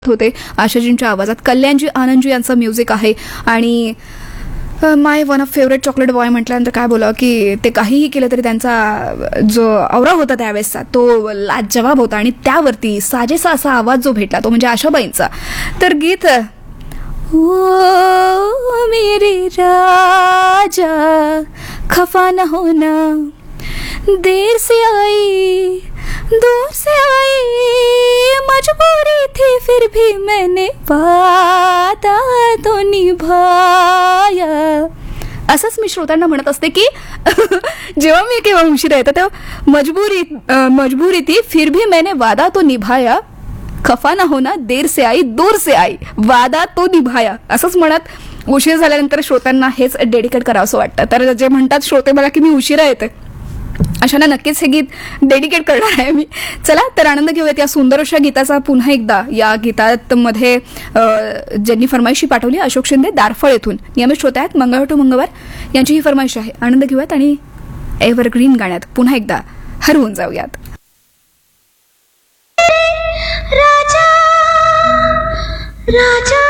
होते आशाजींच्या आवाजात. कल्याणजी आनंदजी यांचं म्युझिक आहे आणि माय one of favourite chocolate boy म्हटल्यानंतर काय बोलावं की ते काहीही केलं तरी त्यांचा जो औरा होता त्यावेळेसचा तो लाजवाब होता आणि त्यावरती साजेसा असा आवाज जो भेटला तो म्हणजे आशाबाईंचा. तर गीत ओ मेरे राजा खफा न होना देर से आई दूर से आई मजबूरी थी फिर भी मैंने वादा तो निभाया. असंच मी श्रोतांना म्हणत असते की जेव्हा मी केव्हा उशिरा येतं तेव्हा मजबूरी थी फिर भी मैंने वादा तो निभाया खफा ना होना देर से आई दूर से आई वादा तो निभाया. असंच म्हणत उशीर झाल्यानंतर श्रोत्यांना हेच डेडिकेट करावं असं वाटतं. तर जे म्हणतात श्रोते मला की मी उशिरा येते अशांना नक्कीच हे गीत डेडिकेट करणार आहे मी. चला तर आनंद घेऊयात या सुंदर अशा गीताचा पुन्हा एकदा. या गीतामध्ये ज्यांनी फरमाईशी पाठवली अशोक शिंदे दारफळ येथून नियमित श्रोते आहेत मंगळवार टू मंगळवार यांची ही फरमाईश आहे. आनंद घेऊयात आणि एव्हरग्रीन गाण्यात पुन्हा एकदा हरवून जाऊयात. राजा राजा